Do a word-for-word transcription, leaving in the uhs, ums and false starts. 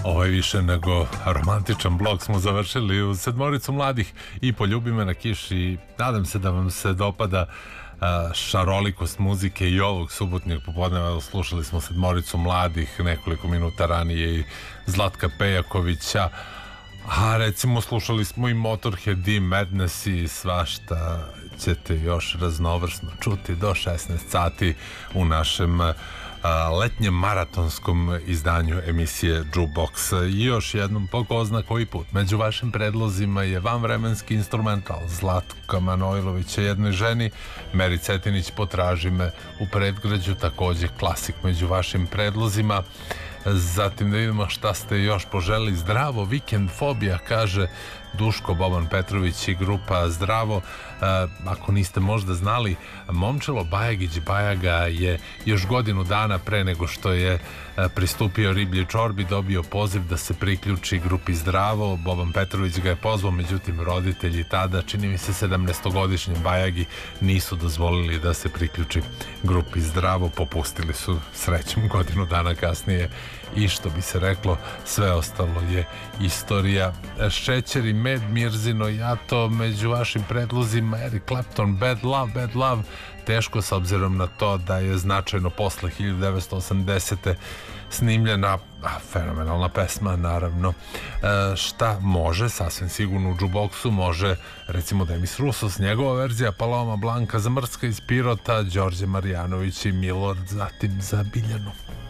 Ovaj više nego romantičan blok smo završili u sedmoricu mladih i Poljubi me na kiši. Nadam se da vam se dopada šarolikost muzike i ovog subotnjeg popodneva. Slušali smo sedmoricu mladih, nekoliko minuta ranije i Zlatka Pejakovića, a recimo slušali smo i Motorhead i Madness i svašta ćete još raznovrsno čuti do šesnaest sati u našem letnjem maratonskom izdanju emisije Jukebox. I još jednom, po ko zna koji put, među vašim predlozima je vanvremenski instrumental Zlatka Manojlovića Jednoj ženi, Meri Cetinić Potraži me u predgrađu, takođe klasik među vašim predlozima. Zatim da vidimo šta ste još poželili. Zdravo, Vikend Fobija, kaže Duško Boban Petrović i grupa Zdravo. E, ako niste možda znali, Momčilo Bajagić Bajaga je još godinu dana pre nego što je pristupio Riblji čorbi dobio poziv da se priključi grupi Zdravo. Boban Petrović ga je pozvao, međutim roditelji tada, čini mi se sedamnaestogodišnjem Bajagi, nisu dozvolili da se priključi grupi Zdravo. Popustili su srećom godinu dana kasnije i što bi se reklo, sve ostalo je istorija. Šećer i med, Mirzino Jato među vašim predlozima. Eric Clapton, Bad Love, Bad Love, teško s obzirom na to da je značajno posle hiljadu devetsto osamdesete snimljena, a, fenomenalna pesma naravno. E, šta može sasvim sigurno u Jukeboxu može recimo Demis Rusos, njegova verzija Paloma Blanka, Zamrska iz Pirota, Đorđe Marjanović i Milord, zatim za Biljanu.